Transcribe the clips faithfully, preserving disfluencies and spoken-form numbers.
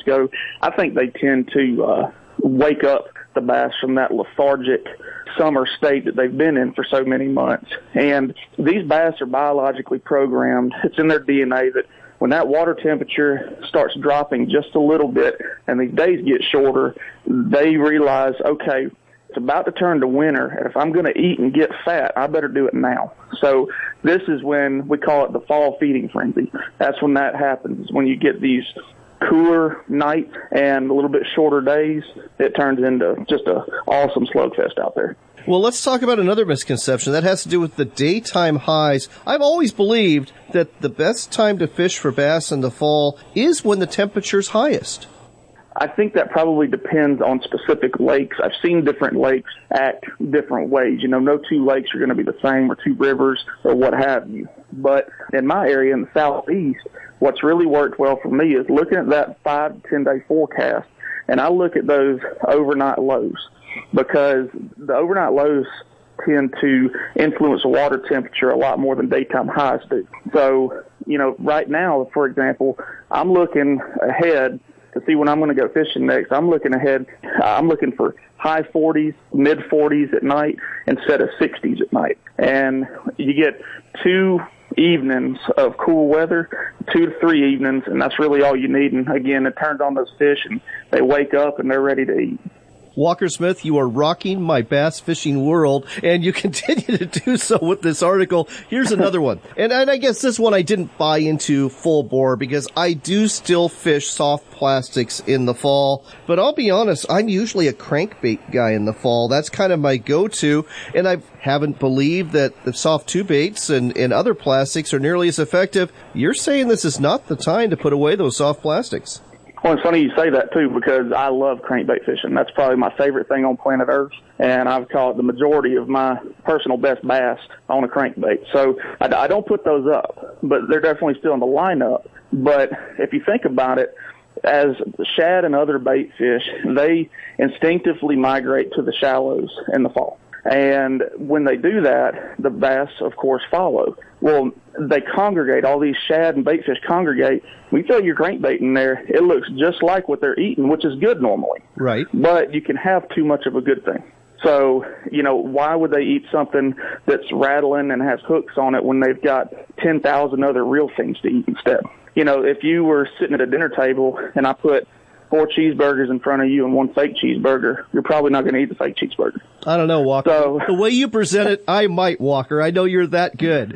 go, I think they tend to uh, wake up the bass from that lethargic summer state that they've been in for so many months. And these bass are biologically programmed. It's in their D N A that when that water temperature starts dropping just a little bit and these days get shorter, they realize, okay, it's about to turn to winter, and if I'm going to eat and get fat, I better do it now. So this is when we call it the fall feeding frenzy. That's when that happens, when you get these cooler nights and a little bit shorter days. It turns into just an awesome slugfest out there. Well, let's talk about another misconception. That has to do with the daytime highs. I've always believed that the best time to fish for bass in the fall is when the temperature's highest. I think that probably depends on specific lakes. I've seen different lakes act different ways. You know, no two lakes are going to be the same, or two rivers, or what have you. But in my area in the southeast, what's really worked well for me is looking at that five to ten day forecast, and I look at those overnight lows, because the overnight lows tend to influence the water temperature a lot more than daytime highs do. So, you know, right now, for example, I'm looking ahead to see when I'm going to go fishing next. I'm looking ahead. I'm looking for high forties, mid forties at night instead of sixties at night. And you get two evenings of cool weather, two to three evenings, and that's really all you need. And again, it turns on those fish, and they wake up and they're ready to eat. Walker Smith, you are rocking my bass fishing world, and you continue to do so with this article. Here's another one. And, and I guess this one I didn't buy into full bore, because I do still fish soft plastics in the fall. But I'll be honest, I'm usually a crankbait guy in the fall. That's kind of my go-to. And I haven't believed that the soft tube baits and, and other plastics are nearly as effective. You're saying this is not the time to put away those soft plastics. Well, it's funny you say that, too, because I love crankbait fishing. That's probably my favorite thing on planet Earth, and I've caught the majority of my personal best bass on a crankbait. So I, I don't put those up, but they're definitely still in the lineup. But if you think about it, as shad and other bait fish, they instinctively migrate to the shallows in the fall. And when they do that, the bass, of course, follow. Well, they congregate. All these shad and bait fish congregate. When you throw your crankbait in there, it looks just like what they're eating, which is good normally. Right. But you can have too much of a good thing. So, you know, why would they eat something that's rattling and has hooks on it when they've got ten thousand other real things to eat instead? You know, if you were sitting at a dinner table and I put four cheeseburgers in front of you and one fake cheeseburger, you're probably not going to eat the fake cheeseburger. I don't know, Walker. So, the way you present it, I might, Walker. I know you're that good.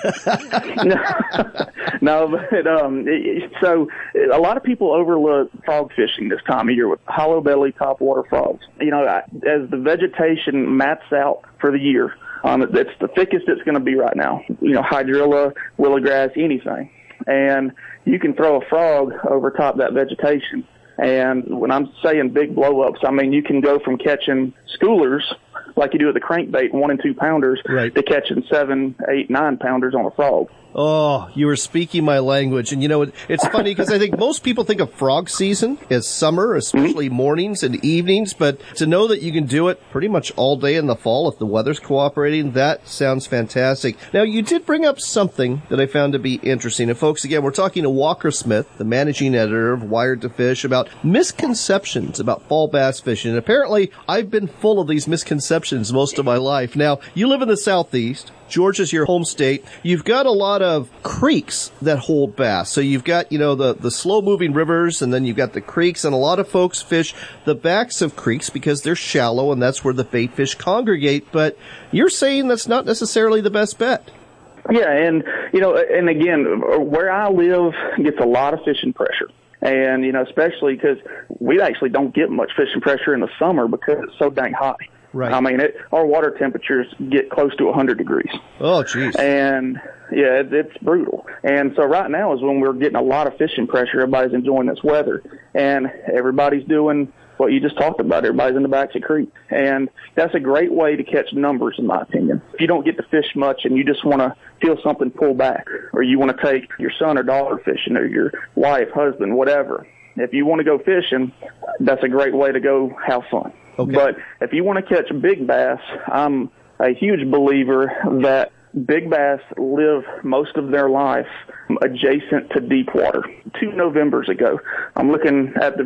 no, no, but um, it, so a lot of people overlook frog fishing this time of year with hollow belly topwater frogs. You know, as the vegetation mats out for the year, um, it's the thickest it's going to be right now. You know, hydrilla, willowgrass, anything, and you can throw a frog over top of that vegetation. And when I'm saying big blow-ups, I mean you can go from catching schoolers, like you do with the crankbait, one and two pounders, right, to catching seven, eight, nine pounders on a frog. Oh, you were speaking my language. And, you know, it, it's funny because I think most people think of frog season as summer, especially mm-hmm. mornings and evenings. But to know that you can do it pretty much all day in the fall if the weather's cooperating, that sounds fantastic. Now, you did bring up something that I found to be interesting. And, folks, again, we're talking to Walker Smith, the managing editor of Wired to Fish, about misconceptions about fall bass fishing. And apparently, I've been full of these misconceptions most of my life. Now, you live in the Southeast. Georgia's your home state. You've got a lot of creeks that hold bass. So you've got, you know, the, the slow-moving rivers, and then you've got the creeks, and a lot of folks fish the backs of creeks because they're shallow, and that's where the bait fish congregate. But you're saying that's not necessarily the best bet. Yeah, and, you know, and again, where I live gets a lot of fishing pressure. And, you know, especially because we actually don't get much fishing pressure in the summer because it's so dang hot. Right. I mean, it, our water temperatures get close to one hundred degrees. Oh, jeez. And, yeah, it, it's brutal. And so right now is when we're getting a lot of fishing pressure. Everybody's enjoying this weather. And everybody's doing what you just talked about. Everybody's in the backs of creek. And that's a great way to catch numbers, in my opinion. If you don't get to fish much and you just want to feel something pull back, or you want to take your son or daughter fishing, or your wife, husband, whatever, if you want to go fishing, that's a great way to go have fun. Okay. But if you want to catch big bass, I'm a huge believer that big bass live most of their life adjacent to deep water. Two Novembers ago, I'm looking at the